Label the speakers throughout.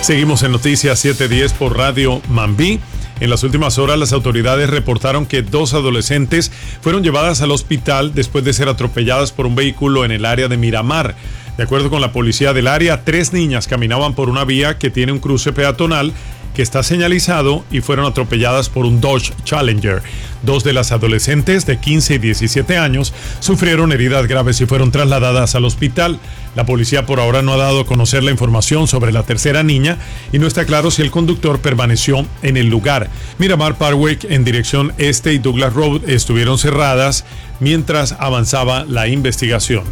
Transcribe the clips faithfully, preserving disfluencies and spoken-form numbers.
Speaker 1: Seguimos en Noticias siete diez por Radio Mambí. En las últimas horas, las autoridades reportaron que dos adolescentes fueron llevadas al hospital después de ser atropelladas por un vehículo en el área de Miramar. De acuerdo con la policía del área, tres niñas caminaban por una vía que tiene un cruce peatonal que está señalizado y fueron atropelladas por un Dodge Challenger. Dos de las adolescentes de quince y diecisiete años sufrieron heridas graves y fueron trasladadas al hospital. La policía por ahora no ha dado a conocer la información sobre la tercera niña y no está claro si el conductor permaneció en el lugar. Miramar Parkway en dirección este y Douglas Road estuvieron cerradas mientras avanzaba la investigación.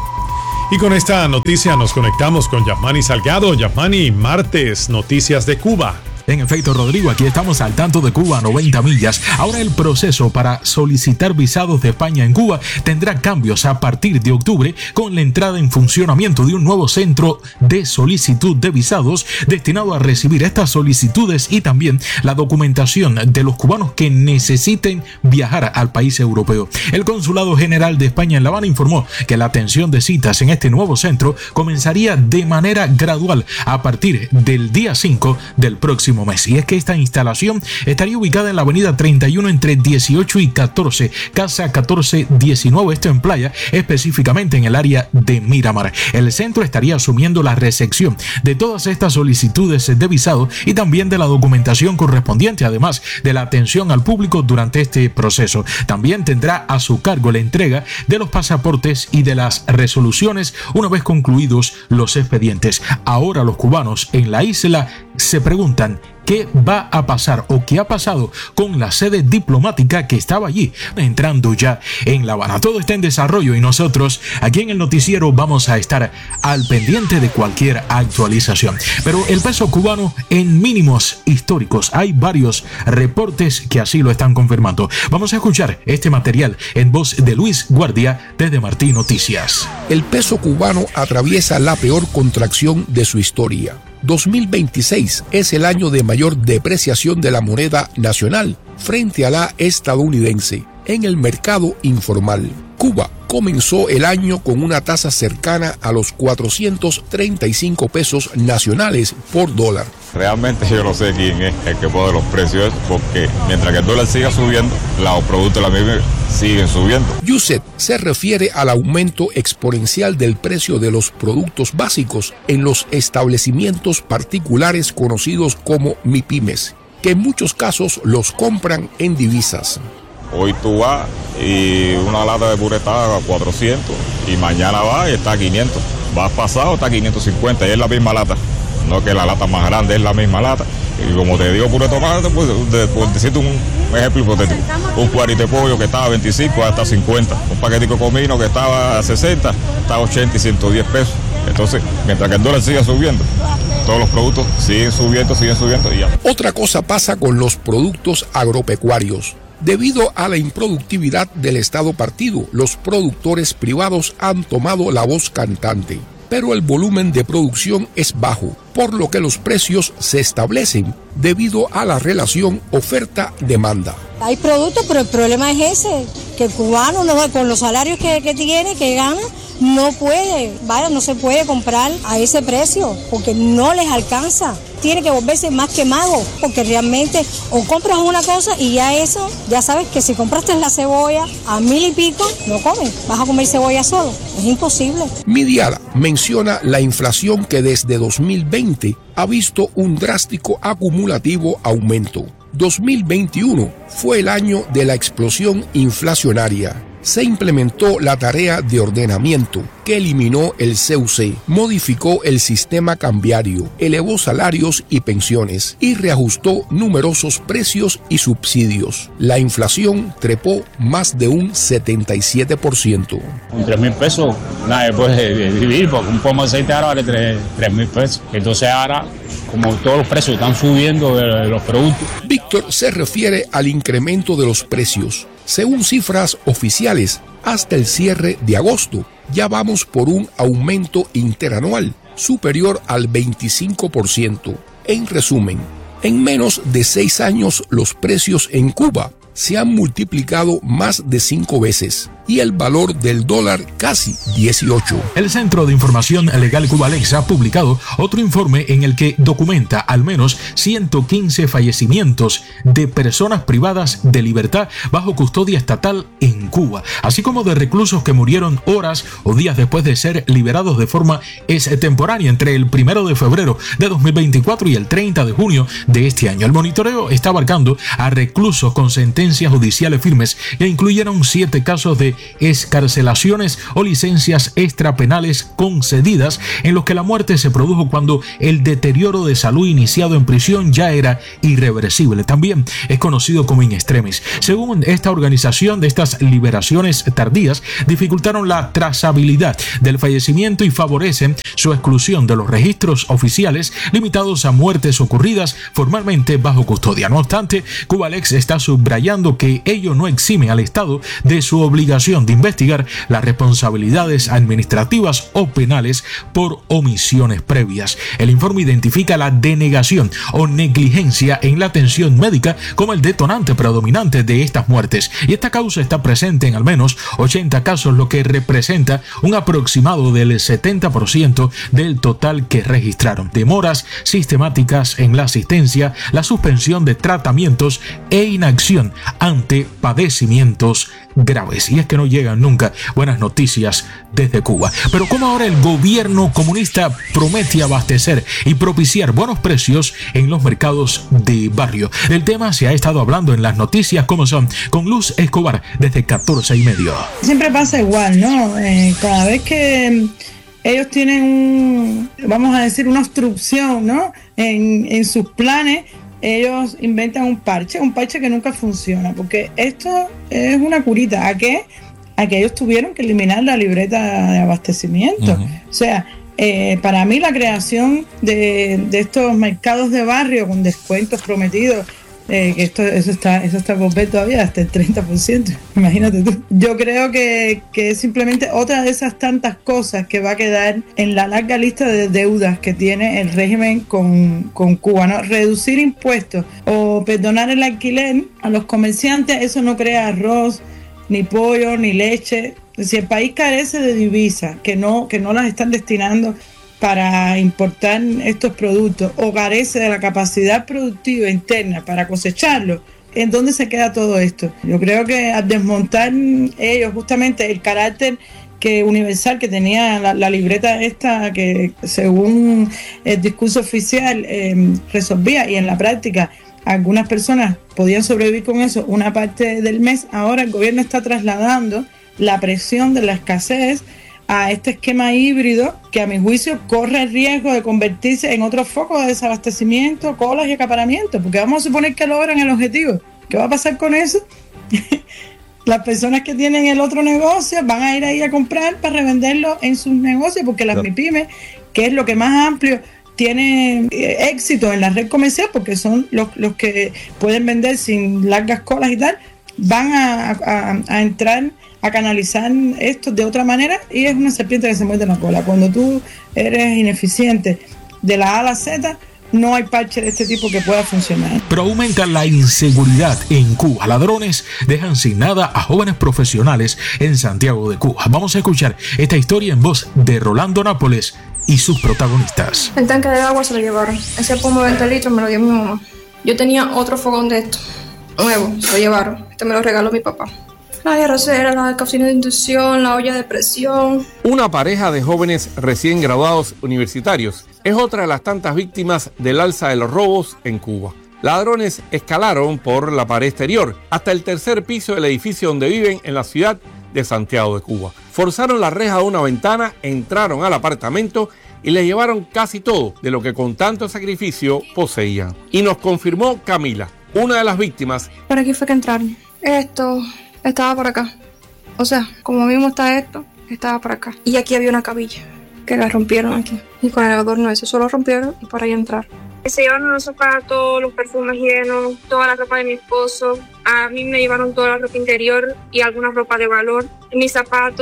Speaker 1: Y con esta noticia nos conectamos con Yasmani Salgado. Yasmani, martes, noticias de Cuba.
Speaker 2: En efecto, Rodrigo, aquí estamos al tanto de Cuba a noventa millas. Ahora el proceso para solicitar visados de España en Cuba tendrá cambios a partir de octubre con la entrada en funcionamiento de un nuevo centro de solicitud de visados destinado a recibir estas solicitudes y también la documentación de los cubanos que necesiten viajar al país europeo. El Consulado General de España en La Habana informó que la atención de citas en este nuevo centro comenzaría de manera gradual a partir del día cinco del próximo mes. Y es que esta instalación estaría ubicada en la avenida treinta y uno entre dieciocho y catorce, casa catorce diecinueve, esto en Playa, específicamente en el área de Miramar. El centro estaría asumiendo la recepción de todas estas solicitudes de visado y también de la documentación correspondiente, además de la atención al público durante este proceso. También tendrá a su cargo la entrega de los pasaportes y de las resoluciones una vez concluidos los expedientes. Ahora los cubanos en la isla se preguntan qué va a pasar o qué ha pasado con la sede diplomática que estaba allí, entrando ya en La Habana. Todo está en desarrollo y nosotros aquí en el noticiero vamos a estar al pendiente de cualquier actualización. Pero el peso cubano en mínimos históricos, hay varios reportes que así lo están confirmando. Vamos a escuchar este material en voz de Luis Guardia desde Martí Noticias.
Speaker 3: El peso cubano atraviesa la peor contracción de su historia. dos mil veintiséis es el año de mayor depreciación de la moneda nacional frente a la estadounidense en el mercado informal. Cuba comenzó el año con una tasa cercana a los cuatrocientos treinta y cinco pesos nacionales por dólar.
Speaker 4: Realmente yo no sé quién es el que pone los precios, porque mientras que el dólar siga subiendo, los productos de la misma siguen subiendo.
Speaker 3: Yuset se refiere al aumento exponencial del precio de los productos básicos en los establecimientos particulares conocidos como MIPYMES, que en muchos casos los compran en divisas.
Speaker 4: Hoy tú vas y una lata de puré está a cuatrocientos y mañana vas y está a quinientos. Vas pasado, está a quinientos cincuenta y es la misma lata. No que la lata más grande, es la misma lata. Y como te digo puré tomate, pues por decirte un ejemplo hipotético, un cuarito de pollo que estaba a veinticinco hasta cincuenta, un paquetico de comino que estaba a sesenta, está a ochenta y ciento diez pesos. Entonces, mientras que el dólar siga subiendo, todos los productos siguen subiendo, siguen subiendo y ya.
Speaker 3: Otra cosa pasa con los productos agropecuarios. Debido a la improductividad del Estado partido, los productores privados han tomado la voz cantante, pero el volumen de producción es bajo, por lo que los precios se establecen debido a la relación oferta-demanda.
Speaker 5: Hay productos, pero el problema es ese, que el cubano no, con los salarios que, que tiene, que gana, no puede, vaya, no se puede comprar a ese precio, porque no les alcanza. Tiene que volverse más que mago, porque realmente o compras una cosa y ya eso, ya sabes que si compraste la cebolla a mil y pico, no comes, vas a comer cebolla solo, es imposible.
Speaker 3: Midiala menciona la inflación que desde dos mil veinte ha visto un drástico acumulativo aumento. dos mil veintiuno fue el año de la explosión inflacionaria. Se implementó la tarea de ordenamiento, que eliminó el C U C, modificó el sistema cambiario, elevó salarios y pensiones y reajustó numerosos precios y subsidios. La inflación trepó más de un setenta y siete por ciento.
Speaker 6: Con tres mil pesos nadie puede vivir, porque un pomo de aceite ahora vale tres mil pesos. Entonces ahora, como todos los precios están subiendo de los productos.
Speaker 3: Víctor se refiere al incremento de los precios. Según cifras oficiales, hasta el cierre de agosto, ya vamos por un aumento interanual superior al veinticinco por ciento. En resumen, en menos de seis años los precios en Cuba se han multiplicado más de cinco veces y el valor del dólar casi dieciocho.
Speaker 2: El Centro de Información Legal Cubalex ha publicado otro informe en el que documenta al menos ciento quince fallecimientos de personas privadas de libertad bajo custodia estatal en Cuba, así como de reclusos que murieron horas o días después de ser liberados de forma extemporánea entre el primero de febrero de dos mil veinticuatro y el treinta de junio de este año. El monitoreo está abarcando a reclusos con sentencias judiciales firmes e incluyeron siete casos de excarcelaciones o licencias extrapenales concedidas en los que la muerte se produjo cuando el deterioro de salud iniciado en prisión ya era irreversible. También es conocido como in extremis. Según esta organización, de estas liberaciones tardías dificultaron la trazabilidad del fallecimiento y favorecen su exclusión de los registros oficiales, limitados a muertes ocurridas formalmente bajo custodia. No obstante, Cubalex está subrayando que ello no exime al Estado de su obligación de investigar las responsabilidades administrativas o penales por omisiones previas. El informe identifica la denegación o negligencia en la atención médica como el detonante predominante de estas muertes, y esta causa está presente en al menos ochenta casos, lo que representa un aproximado del setenta por ciento del total que registraron. Demoras sistemáticas en la asistencia, la suspensión de tratamientos e inacción ante padecimientos graves. Y es que no llegan nunca buenas noticias desde Cuba. Pero como ahora el gobierno comunista promete abastecer y propiciar buenos precios en los mercados de barrio. El tema se ha estado hablando en las noticias como son, con Luz Escobar desde catorce y medio.
Speaker 7: Siempre pasa igual, ¿no? Eh, cada vez que ellos tienen, un, vamos a decir, una obstrucción, ¿no? En, en sus planes, ellos inventan un parche, un parche que nunca funciona, porque esto es una curita. ¿A qué? A que ellos tuvieron que eliminar la libreta de abastecimiento. Uh-huh. O sea, eh, para mí la creación de, de estos mercados de barrio con descuentos prometidos, eh, que esto, eso está eso está por ver todavía hasta el treinta por ciento, imagínate tú. Yo creo que, que es simplemente otra de esas tantas cosas que va a quedar en la larga lista de deudas que tiene el régimen con, con Cuba, ¿no? Reducir impuestos o perdonar el alquiler a los comerciantes, eso no crea arroz, ni pollo, ni leche. Si el país carece de divisas, que no, que no las están destinando para importar estos productos, o carece de la capacidad productiva interna para cosecharlos, ¿en dónde se queda todo esto? Yo creo que al desmontar ellos justamente el carácter que universal que tenía la, la libreta esta, que según el discurso oficial eh, resolvía, y en la práctica algunas personas podían sobrevivir con eso una parte del mes, ahora el gobierno está trasladando la presión de la escasez a este esquema híbrido que a mi juicio corre el riesgo de convertirse en otro foco de desabastecimiento, colas y acaparamiento, porque vamos a suponer que logran el objetivo. ¿Qué va a pasar con eso? Las personas que tienen el otro negocio van a ir ahí a comprar para revenderlo en sus negocios, porque las MIPYMES, que es lo que más amplio tiene éxito en la red comercial, porque son los, los que pueden vender sin largas colas y tal, van a, a, a entrar a canalizar esto de otra manera, y es una serpiente que se muerde la cola. Cuando tú eres ineficiente de la A a la Z, no hay parche de este tipo que pueda funcionar.
Speaker 2: Pero aumenta la inseguridad en Cuba. Ladrones dejan sin nada a jóvenes profesionales en Santiago de Cuba. Vamos a escuchar esta historia en voz de Rolando Nápoles y sus protagonistas.
Speaker 8: El tanque de agua se lo llevaron. Ese pomo de veinte litros me lo dio mi mamá. Yo tenía otro fogón de esto, nuevo, se lo llevaron. Este me lo regaló mi papá. La arrocera, la cocina de inducción, la olla de presión.
Speaker 9: Una pareja de jóvenes recién graduados universitarios es otra de las tantas víctimas del alza de los robos en Cuba. Ladrones escalaron por la pared exterior hasta el tercer piso del edificio donde viven en la ciudad de Santiago de Cuba. Forzaron la reja de una ventana, entraron al apartamento y le llevaron casi todo de lo que con tanto sacrificio poseían. Y nos confirmó Camila, una de las víctimas.
Speaker 8: Por aquí fue que entraron. Esto estaba por acá. O sea, como mismo está esto, estaba por acá. Y aquí había una cabilla que la rompieron aquí. Y con el adorno ese solo rompieron y por ahí entraron.
Speaker 10: Se llevaron los zapatos, los perfumes llenos, toda la ropa de mi esposo. A mí me llevaron toda la ropa interior y alguna ropa de valor. Mis zapatos,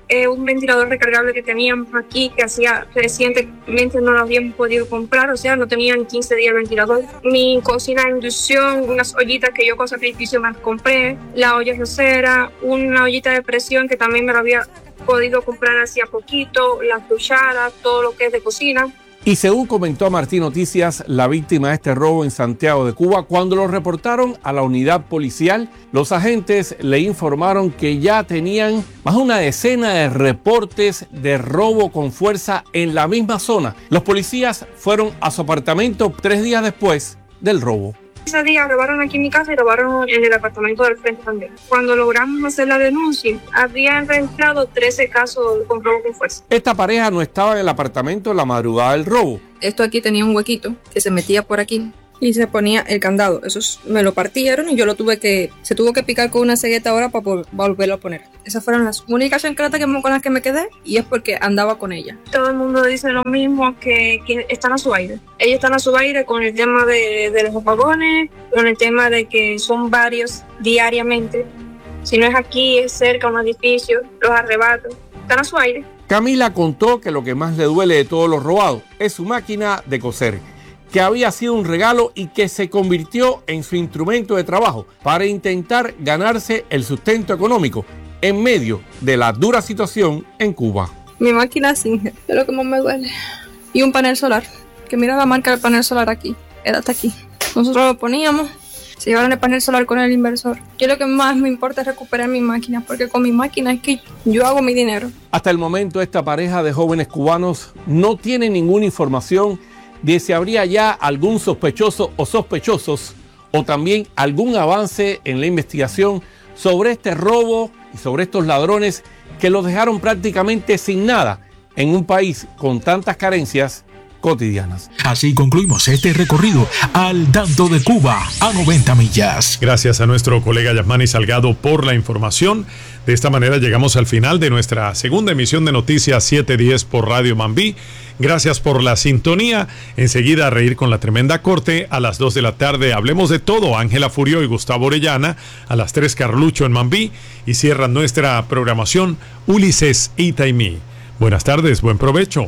Speaker 10: eh, un ventilador recargable que teníamos aquí, que hacía recientemente no lo habíamos podido comprar, o sea, no tenían quince días el ventilador. Mi cocina de inducción, unas ollitas que yo con sacrificio me las compré, la olla rosera, una ollita de presión que también me la había podido comprar hacía poquito, las cucharas, todo lo que es de cocina.
Speaker 9: Y según comentó a Martín Noticias, la víctima de este robo en Santiago de Cuba, cuando lo reportaron a la unidad policial, los agentes le informaron que ya tenían más de una decena de reportes de robo con fuerza en la misma zona. Los policías fueron a su apartamento tres días después del robo.
Speaker 10: Ese día robaron aquí en mi casa y robaron en el apartamento del frente también. Cuando logramos hacer la denuncia, habían registrado trece casos con robo con fuerza.
Speaker 9: Esta pareja no estaba en el apartamento en la madrugada del robo.
Speaker 8: Esto aquí tenía un huequito que se metía por aquí y se ponía el candado. Eso me lo partieron y yo lo tuve que, se tuvo que picar con una cegueta ahora para volverlo a poner. Esas fueron las únicas chancletas que, con las que me quedé y es porque andaba con ella.
Speaker 10: Todo el mundo dice lo mismo, que, que están a su aire. Ellos están a su aire con el tema de, de los apagones, con el tema de que son varios diariamente. Si no es aquí, es cerca, un edificio, los arrebatos. Están a su aire.
Speaker 9: Camila contó que lo que más le duele de todos los robados es su máquina de coser, que había sido un regalo y que se convirtió en su instrumento de trabajo para intentar ganarse el sustento económico en medio de la dura situación en Cuba.
Speaker 8: Mi máquina Singer es lo que más me duele. Y un panel solar, que mira la marca del panel solar aquí, era hasta aquí. Nosotros lo poníamos, se llevaron el panel solar con el inversor. Yo lo que más me importa es recuperar mi máquina, porque con mi máquina es que yo hago mi dinero.
Speaker 9: Hasta el momento esta pareja de jóvenes cubanos no tiene ninguna información de si habría ya algún sospechoso o sospechosos o también algún avance en la investigación sobre este robo y sobre estos ladrones que los dejaron prácticamente sin nada en un país con tantas carencias cotidianas.
Speaker 2: Así concluimos este recorrido al tanto de Cuba a noventa millas.
Speaker 1: Gracias a nuestro colega Yasmani Salgado por la información. De esta manera llegamos al final de nuestra segunda emisión de Noticias siete diez por Radio Mambí. Gracias por la sintonía. Enseguida a reír con la tremenda corte. A las dos de la tarde hablemos de todo. Ángela Furio y Gustavo Orellana. A las tres Carlucho en Mambí. Y cierran nuestra programación Ulises y Taimí. Buenas tardes, buen provecho.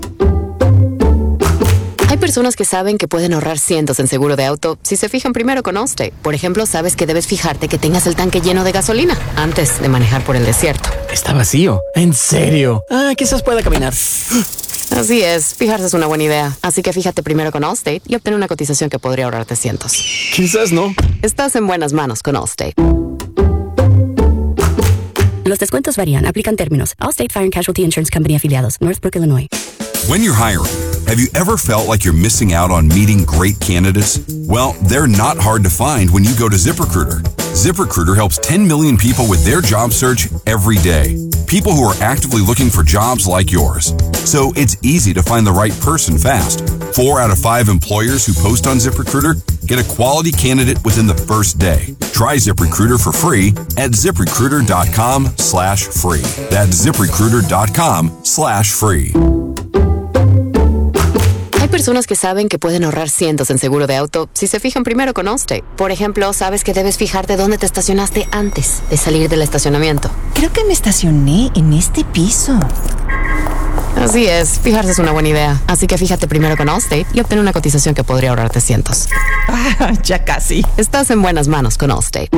Speaker 11: Hay personas que saben que pueden ahorrar cientos en seguro de auto si se fijan primero con Allstate. Por ejemplo, sabes que debes fijarte que tengas el tanque lleno de gasolina antes de manejar por el desierto.
Speaker 12: Está vacío. ¿En serio? Ah, quizás pueda caminar.
Speaker 11: Así es, fijarse es una buena idea. Así que fíjate primero con Allstate y obtén una cotización que podría ahorrarte cientos.
Speaker 12: Quizás no.
Speaker 11: Estás en buenas manos con Allstate.
Speaker 13: Los descuentos varían, aplican términos. Allstate Fire and Casualty Insurance Company afiliados, Northbrook, Illinois.
Speaker 14: When you're hiring, have you ever felt like you're missing out on meeting great candidates? Well, they're not hard to find when you go to ZipRecruiter. ZipRecruiter helps ten million people with their job search every day. People who are actively looking for jobs like yours. So it's easy to find the right person fast. Four out of five employers who post on ZipRecruiter get a quality candidate within the first day. Try ZipRecruiter for free at ZipRecruiter.com slash free. That's ZipRecruiter.com slash free.
Speaker 11: Hay personas que saben que pueden ahorrar cientos en seguro de auto si se fijan primero con Allstate. Por ejemplo, sabes que debes fijarte dónde te estacionaste antes de salir del estacionamiento.
Speaker 15: Creo que me estacioné en este piso.
Speaker 11: Así es, fijarse es una buena idea. Así que fíjate primero con Allstate y obtén una cotización que podría ahorrarte cientos.
Speaker 15: Ah, ya casi.
Speaker 11: Estás en buenas manos con Allstate.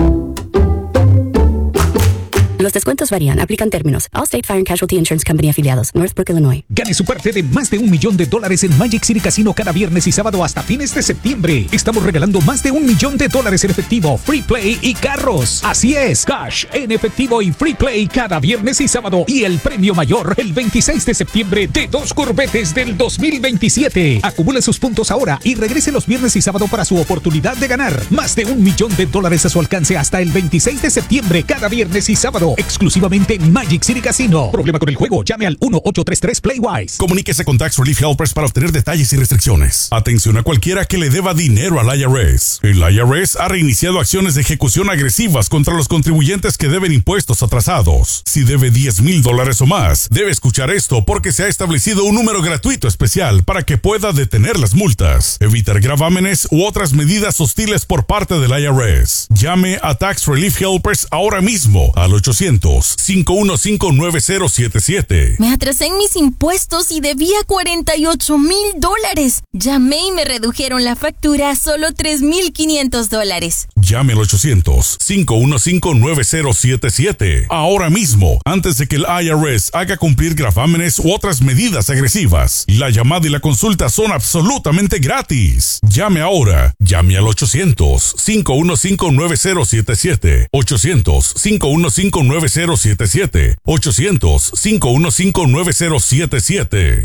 Speaker 13: Los descuentos varían, aplican términos. Allstate Fire and Casualty Insurance Company afiliados, Northbrook, Illinois.
Speaker 16: Gane su parte de más de un millón de dólares en Magic City Casino cada viernes y sábado hasta fines de septiembre. Estamos regalando más de un millón de dólares en efectivo, free play y carros. Así es, cash en efectivo y free play cada viernes y sábado. Y el premio mayor el veintiséis de septiembre de dos Corvettes del dos mil veintisiete. Acumule sus puntos ahora y regrese los viernes y sábado para su oportunidad de ganar más de un millón de dólares a su alcance hasta el veintiséis de septiembre cada viernes y sábado. Exclusivamente en Magic City Casino. ¿Problema con el juego? Llame al uno ocho tres tres Playwise.
Speaker 17: Comuníquese con Tax Relief Helpers para obtener detalles y restricciones. Atención a cualquiera que le deba dinero al I R S. El I R S ha reiniciado acciones de ejecución agresivas contra los contribuyentes que deben impuestos atrasados. Si debe diez mil dólares o más, debe escuchar esto porque se ha establecido un número gratuito especial para que pueda detener las multas, evitar gravámenes u otras medidas hostiles por parte del I R S. Llame a Tax Relief Helpers ahora mismo al ochocientos ochocientos, cinco uno cinco, nueve cero siete siete.
Speaker 18: Me atrasé en mis impuestos y debía cuarenta y ocho mil dólares. Llamé y me redujeron la factura a solo tres mil quinientos dólares.
Speaker 17: Llame al ochocientos, cinco uno cinco, nueve cero siete siete. Ahora mismo, antes de que el I R S haga cumplir gravámenes u otras medidas agresivas. La llamada y la consulta son absolutamente gratis. Llame ahora. Llame al ochocientos, cinco uno cinco, nueve cero siete siete. ochocientos, cinco uno cinco, nueve cero siete siete. ochocientos, cinco uno cinco, nueve cero siete siete.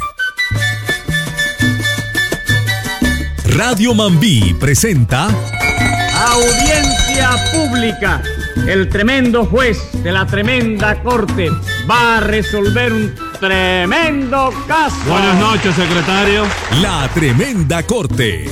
Speaker 19: Radio Mambí presenta
Speaker 20: Audiencia pública. El tremendo juez de la tremenda corte va a resolver un tremendo caso.
Speaker 19: Buenas noches, secretario. La tremenda corte.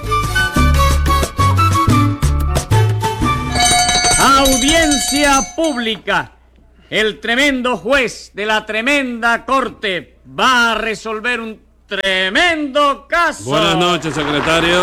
Speaker 20: Audiencia pública. El tremendo juez de la tremenda corte va a resolver un tremendo caso.
Speaker 21: Buenas noches, secretario.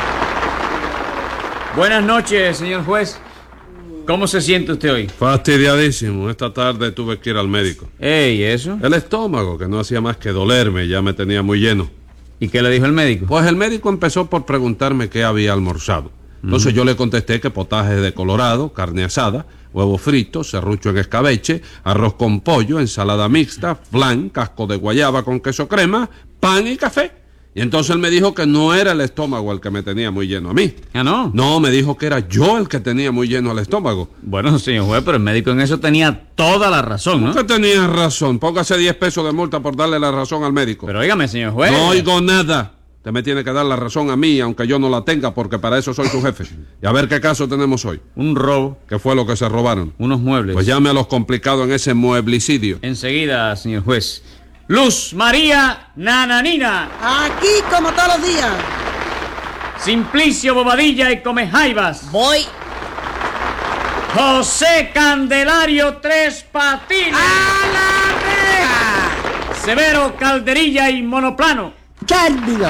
Speaker 20: Buenas noches, señor juez. ¿Cómo se siente usted hoy?
Speaker 21: Fastidiadísimo. Esta tarde tuve que ir al médico.
Speaker 20: ¿Ey, eso?
Speaker 21: El estómago, que no hacía más que dolerme, ya me tenía muy lleno.
Speaker 20: ¿Y qué le dijo el médico?
Speaker 21: Pues el médico empezó por preguntarme qué había almorzado. Entonces uh-huh. yo le contesté que potaje de colorado, carne asada, huevo frito, serrucho en escabeche, arroz con pollo, ensalada mixta, flan, casco de guayaba con queso crema, pan y café. Y entonces él me dijo que no era el estómago el que me tenía muy lleno a mí.
Speaker 20: ¿Ah, no?
Speaker 21: No, me dijo que era yo el que tenía muy lleno el estómago.
Speaker 20: Bueno, señor juez, pero el médico en eso tenía toda la razón, ¿no?
Speaker 21: ¿Por qué tenía razón? Póngase diez pesos de multa por darle la razón al médico.
Speaker 20: Pero óigame, señor juez.
Speaker 21: No oigo nada. Usted me tiene que dar la razón a mí, aunque yo no la tenga, porque para eso soy su jefe. Y a ver qué caso tenemos hoy.
Speaker 20: Un robo.
Speaker 21: ¿Qué fue lo que se robaron?
Speaker 20: Unos muebles.
Speaker 21: Pues llame a los complicados en ese mueblicidio.
Speaker 20: Enseguida, señor juez. Luz María Nananina.
Speaker 22: Aquí como todos los días.
Speaker 20: Simplicio Bobadilla y Comejaivas.
Speaker 22: Voy.
Speaker 20: José Candelario Tres Patines.
Speaker 22: ¡A la reja!
Speaker 20: Severo Calderilla y Monoplano.
Speaker 22: ¡Cándido!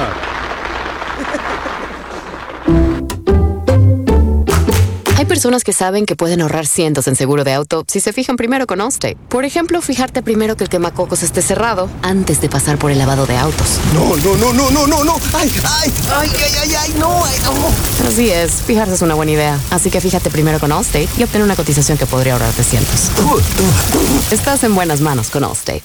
Speaker 11: Hay personas que saben que pueden ahorrar cientos en seguro de auto si se fijan primero con Allstate. Por ejemplo, fijarte primero que el quemacocos esté cerrado antes de pasar por el lavado de autos.
Speaker 23: No, no, no, no, no, no, no. Ay, ay, ay, ay, ay, ay, no, ay, no.
Speaker 11: Así es, fijarse es una buena idea. Así que fíjate primero con Allstate y obtén una cotización que podría ahorrarte cientos. Estás en buenas manos con Allstate.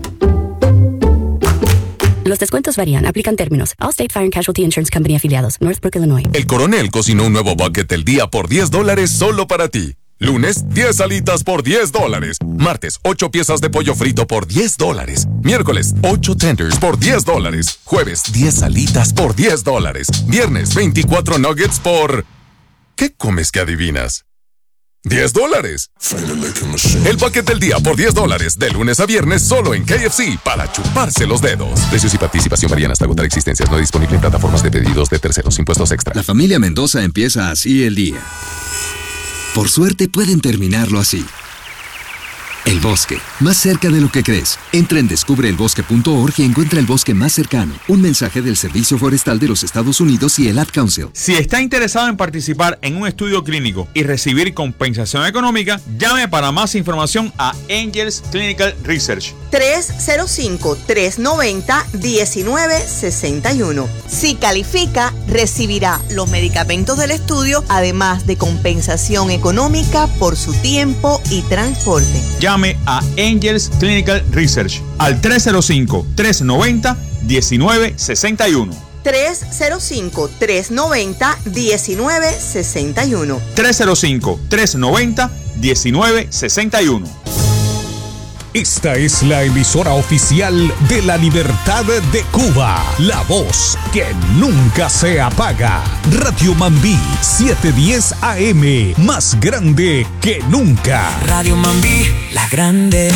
Speaker 13: Los descuentos varían, aplican términos. Allstate Fire and Casualty Insurance Company afiliados, Northbrook, Illinois.
Speaker 24: El Coronel cocinó un nuevo bucket del día por diez dólares solo para ti. Lunes, diez alitas por diez dólares. Martes, ocho piezas de pollo frito por diez dólares. Miércoles, ocho tenders por diez dólares. Jueves, diez alitas por diez dólares. Viernes, veinticuatro nuggets por... ¿Qué comes que adivinas? diez dólares. El bucket del día por diez dólares, de lunes a viernes solo en K F C para chuparse los dedos. Precios y participación varían hasta agotar existencias. No disponible en plataformas de pedidos de terceros. Impuestos extra.
Speaker 25: La familia Mendoza empieza así el día. Por suerte pueden terminarlo así. El bosque, más cerca de lo que crees. Entra en descubre el bosque punto org y encuentra el bosque más cercano. Un mensaje del Servicio Forestal de los Estados Unidos y el Ad Council.
Speaker 26: Si está interesado en participar en un estudio clínico y recibir compensación económica, llame para más información a Angels Clinical Research.
Speaker 27: tres cero cinco, tres nueve cero, uno nueve seis uno. Si califica, recibirá los medicamentos del estudio, además de compensación económica por su tiempo y transporte.
Speaker 26: Llame a Angels Clinical Research al tres cero cinco, tres nueve cero, uno nueve seis uno.
Speaker 27: tres cero cinco, tres nueve cero, uno nueve seis uno.
Speaker 26: tres cero cinco, tres nueve cero, uno nueve seis uno.
Speaker 19: Esta es la emisora oficial de la Libertad de Cuba, la voz que nunca se apaga. Radio Mambí setecientos diez A M, más grande que nunca.
Speaker 28: Radio Mambí, la grande.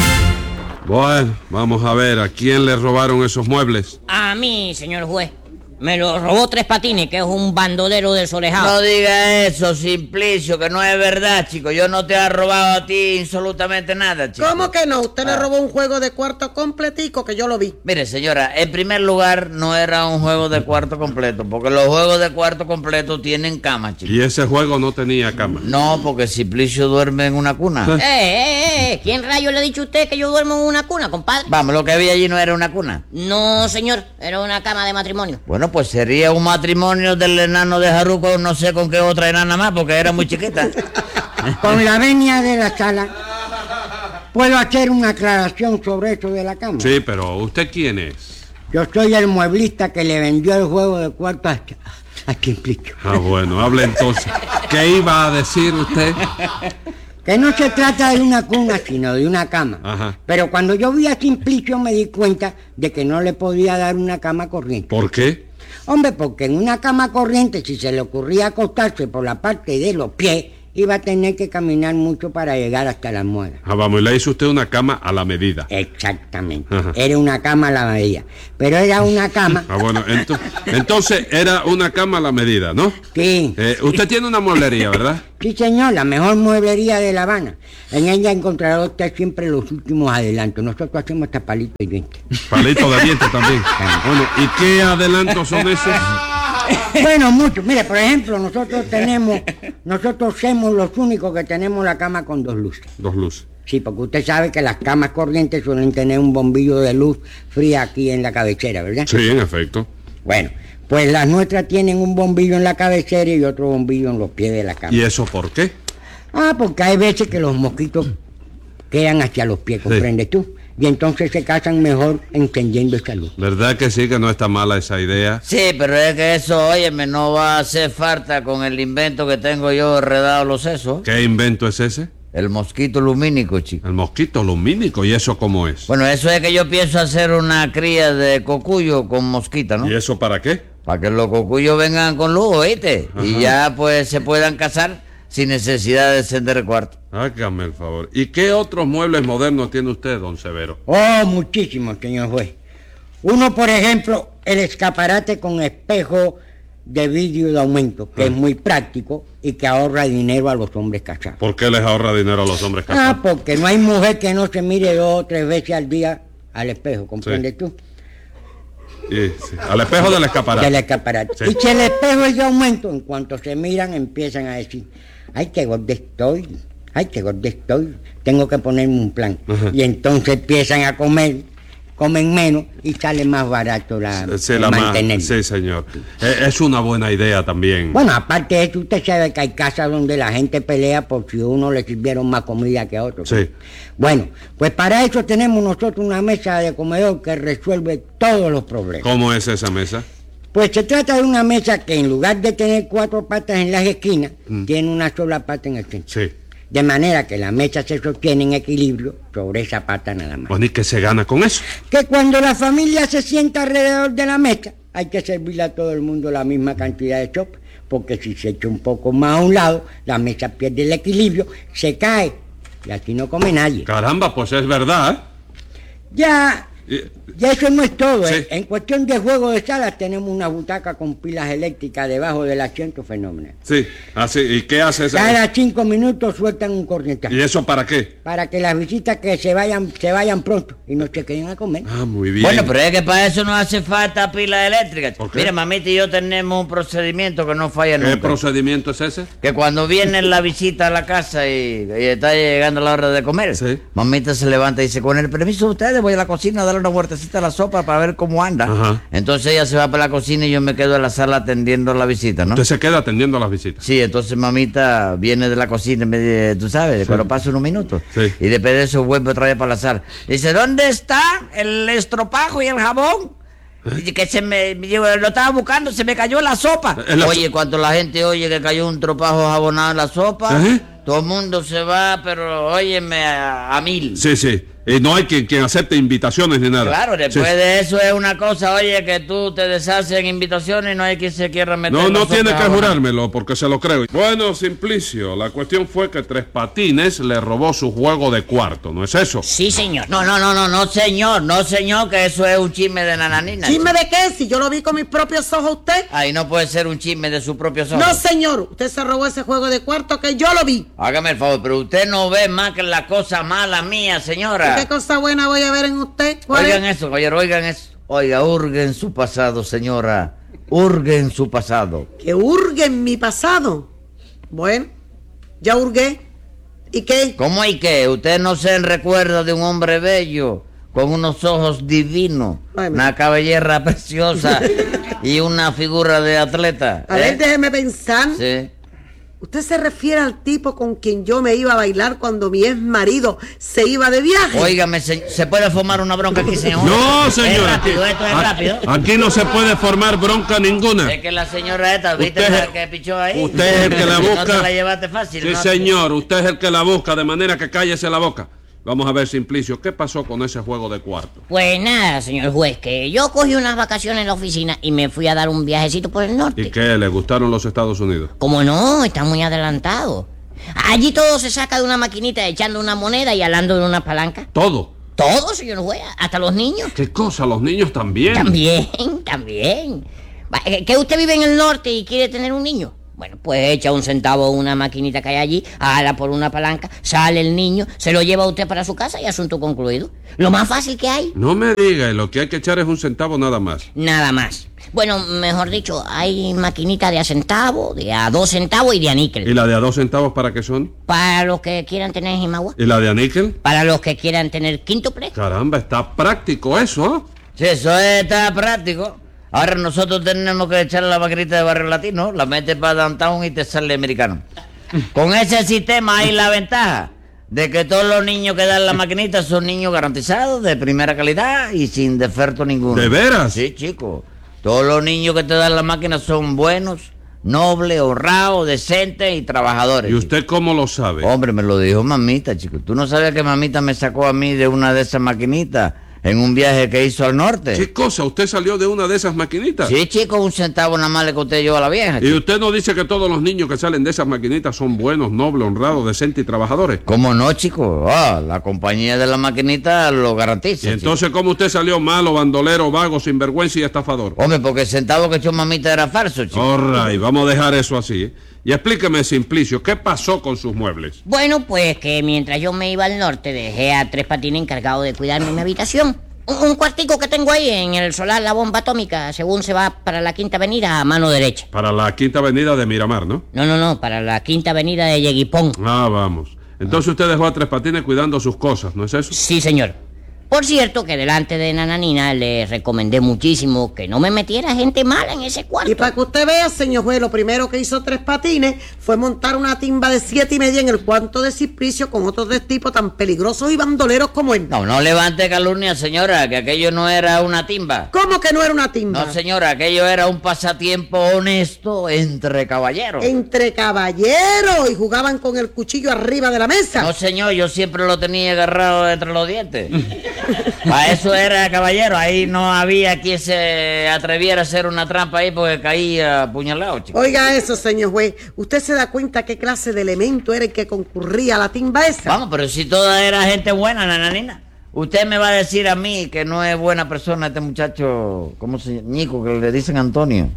Speaker 21: Bueno, vamos a ver, ¿a quién le robaron esos muebles?
Speaker 29: A mí, señor juez.
Speaker 3: Me lo robó Tres Patines, que es un bandolero desorejado.
Speaker 4: No diga eso, Simplicio, que no es verdad, chico. Yo no te he robado a ti absolutamente nada, chico.
Speaker 22: ¿Cómo que no? Usted
Speaker 4: Ah.
Speaker 22: le robó un juego de cuarto completico que yo lo vi.
Speaker 4: Mire, señora, en primer lugar, no era un juego de cuarto completo, porque los juegos de cuarto completo tienen cama, chico.
Speaker 21: Y ese juego no tenía cama.
Speaker 4: No, porque Simplicio duerme en una cuna.
Speaker 3: Eh, eh, eh, ¿quién rayo le ha dicho a usted que yo duermo en una cuna, compadre?
Speaker 4: Vamos, lo que había allí no era una cuna.
Speaker 3: No, señor, era una cama de matrimonio.
Speaker 4: Bueno, pues sería un matrimonio del enano de Jaruco, no sé con qué otra enana más, porque era muy chiquita.
Speaker 5: Con la venia de la sala, ¿puedo hacer una aclaración sobre eso de la cama?
Speaker 21: Sí, pero ¿usted quién es?
Speaker 5: Yo soy el mueblista que le vendió el juego de cuarto a, a Simplicio.
Speaker 21: Ah, bueno, hable entonces. ¿Qué iba a decir usted?
Speaker 5: Que no se trata de una cuna, sino de una cama.
Speaker 21: Ajá.
Speaker 5: Pero cuando yo vi a Simplicio me di cuenta de que no le podía dar una cama corriente.
Speaker 21: ¿Por qué?
Speaker 5: Hombre, porque en una cama corriente, si se le ocurría acostarse por la parte de los pies, iba a tener que caminar mucho para llegar hasta la almohada.
Speaker 21: Ah, vamos, y le hizo usted una cama a la medida.
Speaker 5: Exactamente.
Speaker 21: Ajá.
Speaker 5: Era una cama a la medida. Pero era una cama...
Speaker 21: Ah, bueno, ento- entonces era una cama a la medida, ¿no?
Speaker 5: Sí.
Speaker 21: Eh, usted tiene una mueblería, ¿verdad?
Speaker 5: Sí, señor, la mejor mueblería de La Habana. En ella encontrará usted siempre los últimos adelantos. Nosotros hacemos hasta palitos de dientes.
Speaker 21: Palito de dientes también. Bueno, ¿y qué adelantos son esos?
Speaker 5: Bueno, muchos. Mire, por ejemplo, nosotros tenemos, nosotros somos los únicos que tenemos la cama con dos luces.
Speaker 21: Dos luces.
Speaker 5: Sí, porque usted sabe que las camas corrientes suelen tener un bombillo de luz fría aquí en la cabecera, ¿verdad?
Speaker 21: Sí, en efecto.
Speaker 5: Bueno, pues las nuestras tienen un bombillo en la cabecera y otro bombillo en los pies de la cama.
Speaker 21: ¿Y eso por qué?
Speaker 5: Ah, porque hay veces que los mosquitos quedan hacia los pies, ¿comprendes tú? Y entonces se casan mejor encendiendo esa luz.
Speaker 21: ¿Verdad que sí, que no está mala esa idea?
Speaker 4: Sí, pero es que eso, óyeme, no va a hacer falta con el invento que tengo yo enredado los sesos.
Speaker 21: ¿Qué invento es ese?
Speaker 4: El mosquito lumínico, chico.
Speaker 21: El mosquito lumínico, ¿y eso cómo es?
Speaker 4: Bueno, eso es que yo pienso hacer una cría de cocuyo con mosquita, ¿no?
Speaker 21: ¿Y eso para qué?
Speaker 4: Para que los cocuyos vengan con luz, ¿oíste?
Speaker 21: Ajá.
Speaker 4: Y ya pues se puedan casar sin necesidad de encender el cuarto.
Speaker 21: Hágame el favor. ¿Y qué otros muebles modernos tiene usted, don Severo?
Speaker 5: Oh, muchísimos, señor juez. Uno, por ejemplo, el escaparate con espejo de vidrio de aumento, que
Speaker 21: Ah.
Speaker 5: es muy práctico y que ahorra dinero a los hombres casados.
Speaker 21: ¿Por qué les ahorra dinero a los hombres casados?
Speaker 5: Ah, porque no hay mujer que no se mire dos o tres veces al día al espejo, ¿comprendes
Speaker 21: Sí.
Speaker 5: tú?
Speaker 21: Y, sí, al espejo del escaparate.
Speaker 5: Del escaparate.
Speaker 21: Sí.
Speaker 5: Y si el espejo es de aumento, en cuanto se miran empiezan a decir, ay, qué gorda estoy, ay, qué gorda estoy, tengo que ponerme un plan.
Speaker 21: Ajá.
Speaker 5: Y entonces empiezan a comer, comen menos y sale más barato la,
Speaker 21: Sí, la más-
Speaker 5: mantener.
Speaker 21: sí, señor. Eh, Es una buena idea también.
Speaker 5: Bueno, aparte de eso, usted sabe que hay casas donde la gente pelea por si uno le sirvieron más comida que a otro.
Speaker 21: Sí.
Speaker 5: Bueno, pues para eso tenemos nosotros una mesa de comedor que resuelve todos los problemas.
Speaker 21: ¿Cómo es esa mesa?
Speaker 5: Pues se trata de una mesa que en lugar de tener cuatro patas en las esquinas,
Speaker 21: Mm.
Speaker 5: tiene una sola pata en el centro.
Speaker 21: Sí.
Speaker 5: De manera que la mesa se sostiene en equilibrio sobre esa pata nada más.
Speaker 21: Bueno, ¿y qué se gana con eso?
Speaker 5: Que cuando la familia se sienta alrededor de la mesa, hay que servirle a todo el mundo la misma cantidad de sopa, porque si se echa un poco más a un lado, la mesa pierde el equilibrio, se cae y aquí no come nadie.
Speaker 21: Caramba, pues es verdad.
Speaker 5: Ya,
Speaker 21: ¿eh?
Speaker 5: ya eso no es todo.
Speaker 21: Sí.
Speaker 5: ¿eh? En cuestión de juego de salas tenemos una butaca con pilas eléctricas debajo del asiento fenomenal.
Speaker 21: Sí, así. ¿Y qué hace esa?
Speaker 5: Cada cinco minutos sueltan un corrientazo.
Speaker 21: ¿Y eso para qué?
Speaker 5: Para que las visitas que se vayan, se vayan pronto y no se queden a comer.
Speaker 21: Ah, muy bien.
Speaker 4: Bueno, pero es que para eso no hace falta pila eléctrica.
Speaker 21: ¿Por qué?
Speaker 4: Mira, mamita y yo tenemos un procedimiento que no falla
Speaker 21: ¿Qué
Speaker 4: nunca.
Speaker 21: procedimiento es ese?
Speaker 4: Que cuando viene la visita a la casa y, y está llegando la hora de comer,
Speaker 21: Sí.
Speaker 4: mamita se levanta y dice, con el permiso de ustedes voy a la cocina a darle una vueltecita a la sopa para ver cómo anda.
Speaker 21: Ajá.
Speaker 4: Entonces ella se va para la cocina y yo me quedo en la sala atendiendo la visita, ¿no?
Speaker 21: Usted se queda atendiendo a las visitas.
Speaker 4: Sí, entonces mamita viene de la cocina y me dice, tú sabes, cuando pasan unos minutos.
Speaker 21: Sí.
Speaker 4: Y después de eso vuelve otra vez para la sala. Dice, ¿dónde está el estropajo y el jabón? Dice que se me, yo lo estaba buscando, se me cayó la sopa.
Speaker 21: En la
Speaker 4: Oye, cuando la gente oye que cayó un tropajo jabonado en la sopa,
Speaker 21: ¿Eh?
Speaker 4: todo el mundo se va, pero óyeme, a, a mil.
Speaker 21: Sí, sí. Y no hay quien, quien acepte invitaciones ni nada.
Speaker 4: Claro, después
Speaker 21: Sí.
Speaker 4: de eso es una cosa, oye, que tú te deshaces en invitaciones y no hay quien se quiera meter.
Speaker 21: No,
Speaker 4: en
Speaker 21: no
Speaker 4: los
Speaker 21: tiene que
Speaker 4: socavos.
Speaker 21: jurármelo porque se lo creo. Bueno, Simplicio, la cuestión fue que Tres Patines le robó su juego de cuarto, ¿no es eso?
Speaker 3: Sí, señor.
Speaker 4: No, no, no, no, no, señor, no, señor, que eso es un chisme de nananina.
Speaker 22: ¿Chisme de qué? Si yo lo vi con mis propios ojos usted.
Speaker 4: Ahí no puede ser un chisme de sus propios ojos.
Speaker 22: No, señor. Usted se robó ese juego de cuarto que yo lo vi.
Speaker 4: Hágame el favor, pero usted no ve más que la cosa mala mía, señora.
Speaker 22: ¿Qué cosa buena voy a ver en usted? ¿Cuál
Speaker 4: Oigan
Speaker 22: es?
Speaker 4: eso, oigan, oigan eso. Oiga, hurguen su pasado, señora. Hurguen su pasado.
Speaker 22: Que hurgue en mi pasado. Bueno, ya hurgué. ¿Y qué?
Speaker 4: ¿Cómo y qué? Usted no se recuerda de un hombre bello, con unos ojos divinos,
Speaker 22: Ay,
Speaker 4: una cabellera preciosa y una figura de atleta.
Speaker 22: A
Speaker 4: ¿eh?
Speaker 22: ver, déjeme pensar.
Speaker 4: Sí.
Speaker 22: ¿Usted se refiere al tipo con quien yo me iba a bailar cuando mi ex marido se iba de viaje?
Speaker 4: Óigame, se, ¿se puede formar una bronca aquí, señor?
Speaker 21: No, señor.
Speaker 4: Es rápido,
Speaker 21: aquí,
Speaker 4: esto es
Speaker 21: a-
Speaker 4: rápido.
Speaker 21: aquí no se puede formar bronca ninguna.
Speaker 4: Es que la señora esta, ¿viste
Speaker 21: Usted-
Speaker 4: la que pichó ahí?
Speaker 21: Usted es el que la
Speaker 4: No
Speaker 21: busca.
Speaker 4: te la llevaste fácil,
Speaker 21: Sí,
Speaker 4: ¿no?
Speaker 21: señor, usted es el que la busca, de manera que cállese la boca. Vamos a ver, Simplicio, ¿qué pasó con ese juego de cuarto?
Speaker 3: Pues nada, señor juez, que yo cogí unas vacaciones en la oficina y me fui a dar un viajecito por el norte.
Speaker 21: ¿Y qué? ¿Le gustaron los Estados Unidos?
Speaker 3: Como no, está muy adelantado. Allí todo se saca de una maquinita echando una moneda y alando de una palanca.
Speaker 21: Todo.
Speaker 3: Todo, señor juez, hasta los niños.
Speaker 21: ¿Qué cosa? ¿Los niños también?
Speaker 3: También, también. Va, eh, ¿Que usted vive en el norte y quiere tener un niño? Bueno, pues echa un centavo una maquinita que hay allí, ala por una palanca, sale el niño, se lo lleva usted para su casa y asunto concluido. Lo más fácil que hay.
Speaker 21: No me diga, y lo que hay que echar es un centavo nada más.
Speaker 3: Nada más. Bueno, mejor dicho, hay maquinitas de a centavo, de a dos centavos y de a níquel.
Speaker 21: ¿Y la de a dos centavos para qué son?
Speaker 3: Para los que quieran tener jimagua.
Speaker 21: ¿Y la de a níquel?
Speaker 3: Para los que quieran tener quíntuple.
Speaker 21: Caramba, está práctico eso.
Speaker 4: Sí, eso está práctico. Ahora nosotros tenemos que echar la maquinita de barrio latino, la metes para downtown y te sale americano. Con ese sistema hay la ventaja de que todos los niños que dan la maquinita son niños garantizados, de primera calidad y sin defecto ninguno.
Speaker 21: ¿De veras?
Speaker 4: Sí, chico. Todos los niños que te dan la máquina son buenos, nobles, honrados, decentes y trabajadores.
Speaker 21: ¿Y usted cómo lo sabe?
Speaker 4: Hombre, me lo dijo mamita, chico. ¿Tú no sabías que mamita me sacó a mí de una de esas maquinitas en un viaje que hizo al norte?
Speaker 21: ¿Qué cosa? ¿Usted salió de una de esas maquinitas?
Speaker 4: Sí, chico, un centavo nada más le conté yo a la vieja.
Speaker 21: ¿Y
Speaker 4: chico.
Speaker 21: usted no dice que todos los niños que salen de esas maquinitas son buenos, nobles, honrados, decentes y trabajadores?
Speaker 4: ¿Cómo no, chico? Ah, la compañía de la maquinita lo garantiza.
Speaker 21: ¿Y entonces cómo usted salió malo, bandolero, vago, sinvergüenza y estafador?
Speaker 4: chico. Hombre, porque el centavo que echó mamita era falso, chico.
Speaker 21: All right, vamos a dejar eso así. ¿eh? Y explíqueme, Simplicio, ¿qué pasó con sus muebles?
Speaker 3: Bueno, pues que mientras yo me iba al norte dejé a Tres Patines encargado de cuidarme mi habitación. Un, un cuartico que tengo ahí en el solar La Bomba Atómica, según se va para la Quinta Avenida a mano derecha.
Speaker 21: Para la Quinta Avenida de Miramar, ¿no?
Speaker 3: No, no, no, para la Quinta Avenida de Yeguipón.
Speaker 21: Ah, vamos. Entonces usted dejó a Tres Patines cuidando sus cosas, ¿no es eso?
Speaker 3: Sí, señor. Por cierto, que delante de Nananina le recomendé muchísimo que no me metiera gente mala en ese cuarto.
Speaker 22: Y para que usted vea, señor juez, lo primero que hizo Tres Patines fue montar una timba de siete y media en el cuarto de Simplicio con otros de tipos tan peligrosos y bandoleros como él.
Speaker 4: No, no levante calumnia, señora, que aquello no era una timba.
Speaker 22: ¿Cómo que no era una timba?
Speaker 4: No, señora, aquello era un pasatiempo honesto entre caballeros.
Speaker 22: Entre caballeros y jugaban con el cuchillo arriba de la mesa.
Speaker 4: No, señor, yo siempre lo tenía agarrado entre los dientes. Para eso era caballero, ahí no había quien se atreviera a hacer una trampa ahí porque caía apuñalado, chico.
Speaker 22: Oiga eso, señor juez. ¿Usted se da cuenta qué clase de elemento era el que concurría a la timba esa?
Speaker 4: Vamos, pero si toda era gente buena, nananina. Usted me va a decir a mí que no es buena persona este muchacho, ¿cómo se llama? Nico, que le dicen Antonio.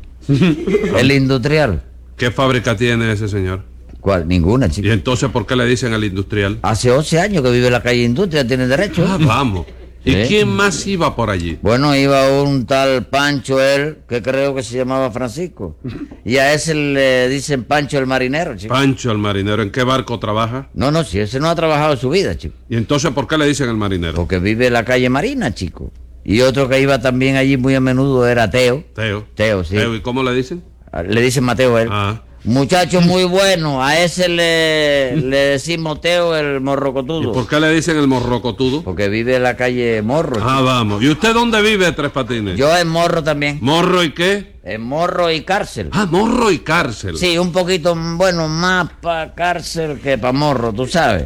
Speaker 4: El industrial.
Speaker 21: ¿Qué fábrica tiene ese señor?
Speaker 4: ¿Cuál? Ninguna, chico.
Speaker 21: ¿Y entonces por qué le dicen al industrial?
Speaker 4: Hace once años que vive en la calle Industria, tiene derecho.
Speaker 21: Ah, vamos. ¿Y
Speaker 4: ¿Sí?
Speaker 21: quién más iba por allí?
Speaker 4: Bueno, iba un tal Pancho él, que creo que se llamaba Francisco. Y a ese le dicen Pancho el marinero, chico.
Speaker 21: Pancho el marinero. ¿En qué barco trabaja?
Speaker 4: No, no, si ese no ha trabajado en su vida, chico.
Speaker 21: ¿Y entonces por qué le dicen el marinero?
Speaker 4: Porque vive en la calle Marina, chico. Y otro que iba también allí muy a menudo era Teo.
Speaker 21: Teo.
Speaker 4: Teo, sí.
Speaker 21: Teo, ¿y cómo le dicen?
Speaker 4: Le dicen Mateo a él.
Speaker 21: Ah.
Speaker 4: Muchacho muy bueno, a ese le, le decimos Teo el morrocotudo.
Speaker 21: ¿Y por qué le dicen el morrocotudo?
Speaker 4: Porque vive en la calle Morro.
Speaker 21: Ah,
Speaker 4: chico.
Speaker 21: vamos. ¿Y usted dónde vive, Tres Patines?
Speaker 4: Yo en Morro también.
Speaker 21: ¿Morro y qué?
Speaker 4: En Morro y cárcel.
Speaker 21: Ah, Morro y cárcel.
Speaker 4: Sí, un poquito, bueno, más para cárcel que para Morro, tú sabes.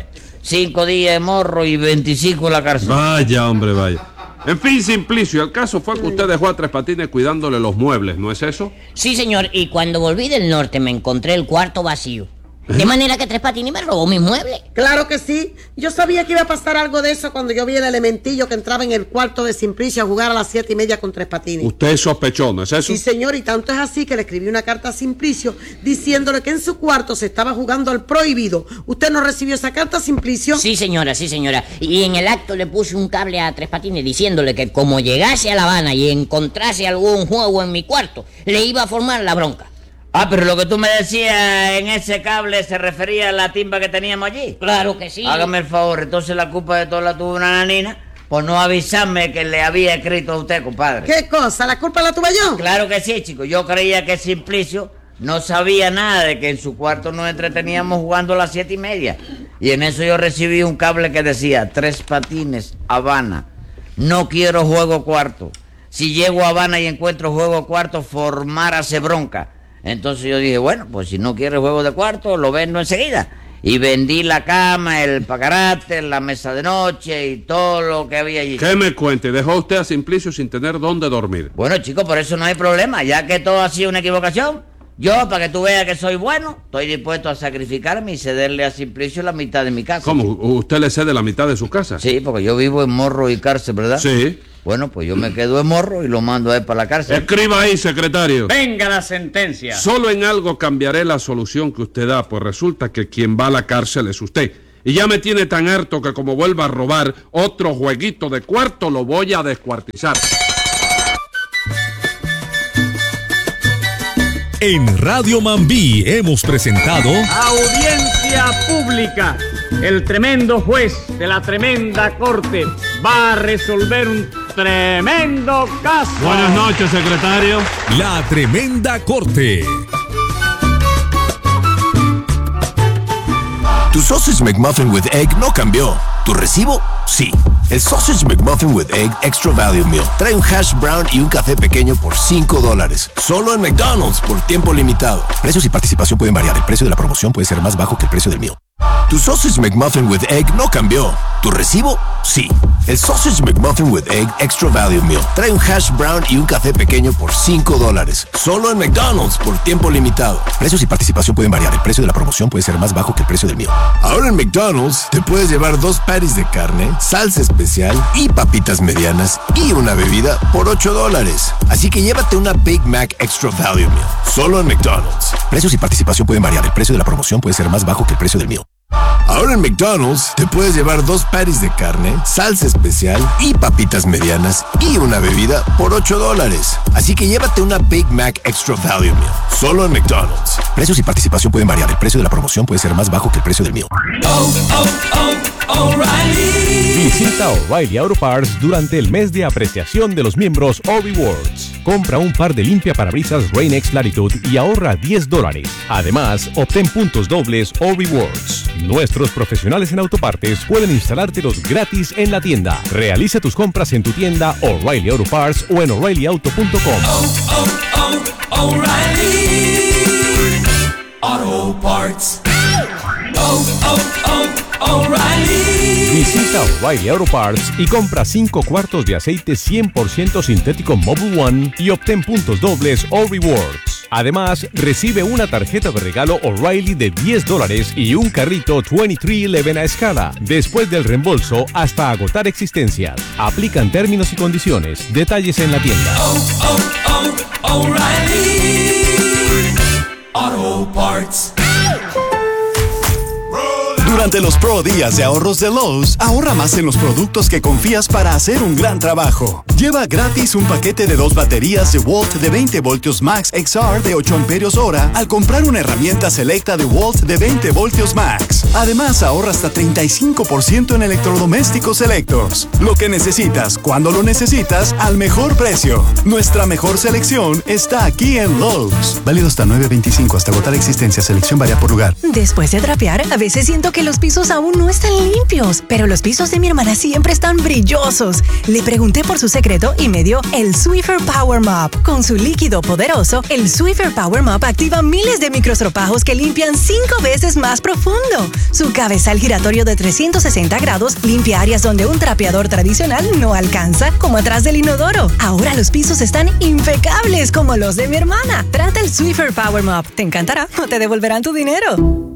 Speaker 4: cinco días de morro y veinticinco en la cárcel.
Speaker 21: Vaya, hombre, vaya. En fin, Simplicio, el caso fue que usted dejó a Tres Patines cuidándole los muebles, ¿no es eso?
Speaker 3: Sí, señor, y cuando volví del norte me encontré el cuarto vacío. De manera que Tres Patines me robó mis muebles.
Speaker 22: Claro que sí. Yo sabía que iba a pasar algo de eso cuando yo vi el elementillo que entraba en el cuarto de Simplicio a jugar a las siete y media con Tres Patines.
Speaker 21: Usted sospechó, ¿no es eso?
Speaker 22: Sí, señor, y tanto es así que le escribí una carta a Simplicio diciéndole que en su cuarto se estaba jugando al prohibido. ¿Usted no recibió esa carta, Simplicio?
Speaker 3: Sí, señora, sí, señora. Y en el acto le puse un cable a Tres Patines diciéndole que como llegase a La Habana y encontrase algún juego en mi cuarto, le iba a formar la bronca.
Speaker 4: Ah, pero lo que tú me decías en ese cable se refería a la timba que teníamos allí.
Speaker 3: Claro que sí.
Speaker 4: Hágame el favor, entonces la culpa de todo la tuvo una nanina por no avisarme que le había escrito a usted, compadre.
Speaker 22: ¿Qué cosa? ¿La culpa la tuve yo?
Speaker 4: Claro que sí, chico. Yo creía que Simplicio no sabía nada de que en su cuarto nos entreteníamos jugando a las siete y media. Y en eso yo recibí un cable que decía: Tres Patines, Habana. No quiero juego cuarto. Si llego a Habana y encuentro juego cuarto, formárase bronca. Entonces yo dije, bueno, pues si no quiere juego de cuarto, lo vendo enseguida. Y vendí la cama, el pacarate, la mesa de noche y todo lo que había allí.
Speaker 21: ¿Qué me cuente? Dejó usted a Simplicio sin tener dónde dormir.
Speaker 4: Bueno, chicos, por eso no hay problema, ya que todo ha sido una equivocación. Yo, para que tú veas que soy bueno, estoy dispuesto a sacrificarme y cederle a Simplicio la mitad de mi casa.
Speaker 21: ¿Cómo? ¿Usted le cede la mitad de su casa?
Speaker 4: Sí, porque yo vivo en Morro y Cárcel, ¿verdad?
Speaker 21: Sí.
Speaker 4: Bueno, pues yo me quedo en Morro y lo mando a él para la cárcel.
Speaker 21: Escriba ahí, secretario.
Speaker 20: Venga la sentencia.
Speaker 21: Solo en algo cambiaré la solución que usted da, pues resulta que quien va a la cárcel es usted. Y ya me tiene tan harto que como vuelva a robar otro jueguito de cuarto, lo voy a descuartizar.
Speaker 19: En Radio Mambí hemos presentado
Speaker 20: Audiencia pública. El tremendo juez de la tremenda corte va a resolver un tremendo caso.
Speaker 21: Buenas noches, secretario.
Speaker 19: La Tremenda Corte.
Speaker 23: Tu Sausage McMuffin with Egg no cambió. ¿Tu recibo? Sí. El Sausage McMuffin with Egg Extra Value Meal trae un hash brown y un café pequeño por cinco dólares. Solo en McDonald's por tiempo limitado. Precios y participación pueden variar. El precio de la promoción puede ser más bajo que el precio del meal. Tu Sausage McMuffin with Egg no cambió. ¿Tu recibo? Sí. El Sausage McMuffin with Egg Extra Value Meal trae un hash brown y un café pequeño por cinco dólares. Solo en McDonald's por tiempo limitado. Precios y participación pueden variar. El precio de la promoción puede ser más bajo que el precio del meal. Ahora en McDonald's te puedes llevar dos patties de carne, salsa especial y papitas medianas y una bebida por ocho dólares. Así que llévate una Big Mac Extra Value Meal. Solo en McDonald's. Precios y participación pueden variar. El precio de la promoción puede ser más bajo que el precio del meal. Ahora en McDonald's te puedes llevar dos patties de carne, salsa especial y papitas medianas y una bebida por ocho dólares. Así que llévate una Big Mac Extra Value Meal. Solo en McDonald's. Precios y participación pueden variar. El precio de la promoción puede ser más bajo que el precio del meal.
Speaker 28: Oh, oh, oh, O'Reilly.
Speaker 1: Visita O'Reilly Auto Parts durante el mes de apreciación de los miembros O-Rewards. Compra un par de limpiaparabrisas Rain-X Latitude y ahorra diez dólares. Además, obtén puntos dobles O-Rewards. Nuestros profesionales en autopartes pueden instalártelos gratis en la tienda. Realiza tus compras en tu tienda O'Reilly Auto Parts o en O'Reilly Auto punto com.
Speaker 28: Oh, oh, oh, O'Reilly Auto Parts. Oh, oh, oh, O'Reilly.
Speaker 1: Visita O'Reilly Auto Parts y compra cinco cuartos de aceite cien por ciento sintético Mobil One y obtén puntos dobles o Rewards. Además, recibe una tarjeta de regalo O'Reilly de diez dólares y un carrito veintitrés once a escala. Después del reembolso, hasta agotar existencias. Aplican términos y condiciones. Detalles en la tienda.
Speaker 28: Oh, oh, oh, O'Reilly Auto Parts.
Speaker 2: Durante los Pro Días de Ahorros de Lowe's, ahorra más en los productos que confías para hacer un gran trabajo. Lleva gratis un paquete de dos baterías DeWalt de veinte voltios Max X R de ocho amperios hora al comprar una herramienta selecta DeWalt de veinte voltios Max. Además, ahorra hasta treinta y cinco por ciento en electrodomésticos selectos. Lo que necesitas, cuando lo necesitas, al mejor precio. Nuestra mejor selección está aquí en Lowe's. Válido hasta nueve veinticinco hasta agotar existencia. Selección varía por lugar.
Speaker 6: Después de trapear, a veces siento que los pisos aún no están limpios, pero los pisos de mi hermana siempre están brillosos. Le pregunté por su secreto y me dio el Swiffer Power Mop. Con su líquido poderoso, el Swiffer Power Mop activa miles de microstropajos que limpian cinco veces más profundo. Su cabezal giratorio de trescientos sesenta grados limpia áreas donde un trapeador tradicional no alcanza, como atrás del inodoro. Ahora los pisos están impecables como los de mi hermana. Trata el Swiffer Power Mop. Te encantará o te devolverán tu dinero.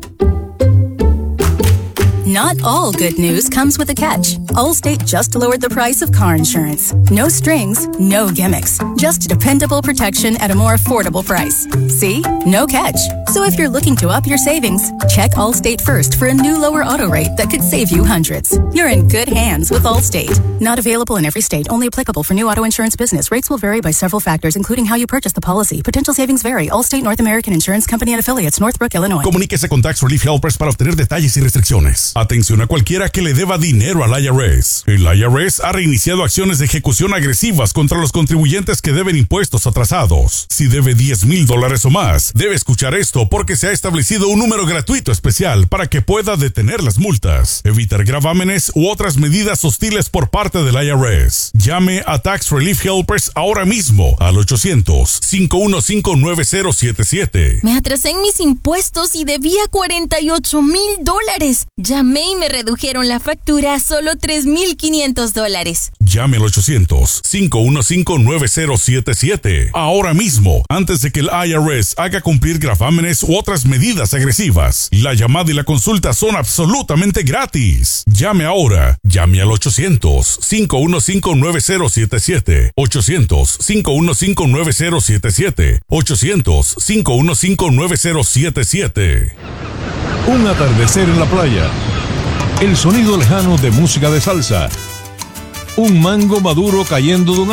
Speaker 7: Not all good news comes with a catch. Allstate just lowered the price of car insurance. No strings, no gimmicks. Just dependable protection at a more affordable price. See? No catch. So if you're looking to up your savings, check Allstate first for a new lower auto rate that could save you hundreds. You're in good hands with Allstate. Not available in every state. Only applicable for new auto insurance business. Rates will vary by several factors, including how you purchase the policy. Potential savings vary. Allstate North American Insurance Company and Affiliates, Northbrook, Illinois.
Speaker 17: Comuníquese con Tax Relief Helpers para obtener detalles y restricciones. Atención a cualquiera que le deba dinero al I R S. El I R S ha reiniciado acciones de ejecución agresivas contra los contribuyentes que deben impuestos atrasados. Si debe diez mil dólares o más, debe escuchar esto porque se ha establecido un número gratuito especial para que pueda detener las multas, evitar gravámenes u otras medidas hostiles por parte del I R S. Llame a Tax Relief Helpers ahora mismo al ochocientos, cinco uno cinco, nueve cero siete siete.
Speaker 18: Me atrasé en mis impuestos y debía cuarenta y ocho mil dólares. Llamé y me redujeron la factura a solo tres mil quinientos dólares.
Speaker 17: Llame al ochocientos, cinco uno cinco, nueve cero siete siete ahora mismo, antes de que el I R S haga cumplir gravámenes u otras medidas agresivas. La llamada y la consulta son absolutamente gratis. Llame ahora. Llame al ochocientos, cinco uno cinco, nueve cero siete siete. ochocientos, cinco uno cinco, nueve cero siete siete. ochocientos, cinco uno cinco, nueve cero siete siete.
Speaker 1: Un atardecer en la playa. El sonido lejano de música de salsa. Un mango maduro cayendo de un